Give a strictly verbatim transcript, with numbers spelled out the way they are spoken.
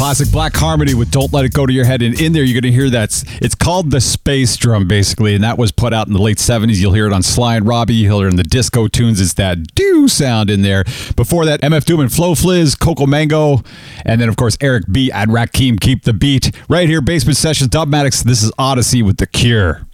Classic Black Harmony with Don't Let It Go to Your Head. And in there, you're going to hear that. It's called the Space Drum, basically. And that was put out in the late seventies. You'll hear it on Sly and Robbie. You'll hear it in the disco tunes. It's that do sound in there. Before that, M F Doom and Flo Fliz, Coco Mango. And then, of course, Eric B. and Rakim Keep the Beat. Right here, Basement Sessions, Dubmatics. This is Odyssey with The Cure.